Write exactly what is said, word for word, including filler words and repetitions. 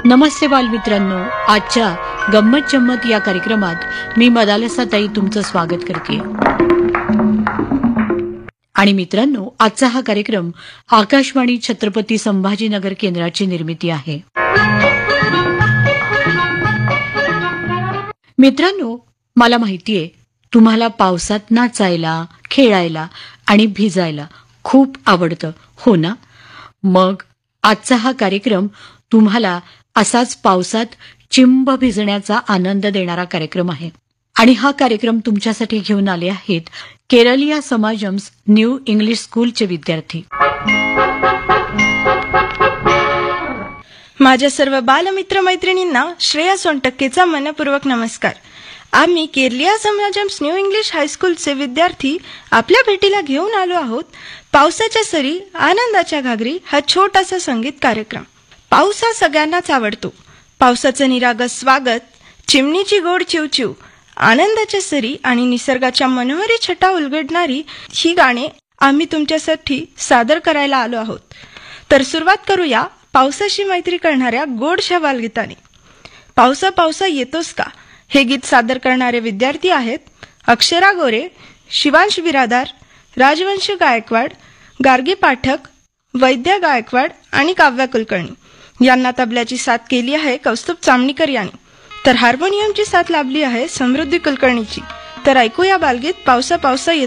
नमस्ते बालमित्रांनो, आजच्या गंमत जम्मत या कार्यक्रमात मी मदालसाताई तुमचं स्वागत करते. आणि मित्रांनो, आजचा हा कार्यक्रम आकाशवाणी छत्रपती संभाजीनगर केंद्राची निर्मिती आहे. मित्रांनो, मला माहितीये तुम्हाला पावसात नाचायला, खेळायला आणि भिजायला खूप आवडतं, हो ना? मग आजचा हा कार्यक्रम तुम्हाला असाच पावसात चिंब भिजण्याचा आनंद देणारा कार्यक्रम आहे. आणि हा कार्यक्रम तुमच्यासाठी घेऊन आले आहेत केरलिया समाजम्स न्यू इंग्लिश स्कूलचे विद्यार्थी. माझ्या सर्व बालमित्र मैत्रिणींना श्रेया सोनटक्केचा मनपूर्वक नमस्कार. आम्ही केरलिया समाजम्स न्यू इंग्लिश हायस्कूलचे विद्यार्थी आपल्या भेटीला घेऊन आलो आहोत पावसाच्या सरी आनंदाच्या घागरी हा छोटासा संगीत कार्यक्रम. पाऊस हा सगळ्यांनाच आवडतो. पावसाचं निरागस स्वागत, चिमणीची गोड चिवचिव, आनंदाच्या सरी आणि निसर्गाच्या मनोहरी छटा उलगडणारी ही गाणी आम्ही तुमच्यासाठी सादर करायला आलो आहोत. तर सुरुवात करूया पावसाशी मैत्री करणाऱ्या गोडशा बालगीताने. पावसा पावसा येतोस का हे गीत सादर करणारे विद्यार्थी आहेत अक्षरा गोरे, शिवांश बिरादार, राजवंश गायकवाड, गार्गी पाठक, वैद्या गायकवाड आणि काव्या कुलकर्णी. यांना तबल्याची साथ केली आहे कौस्तुभ चामणीकर यांनी, तर हार्मोनियमची साथ लाभली आहे समृद्धी कुलकर्णीची. तर ऐकूया बालगीत पावसा पावसा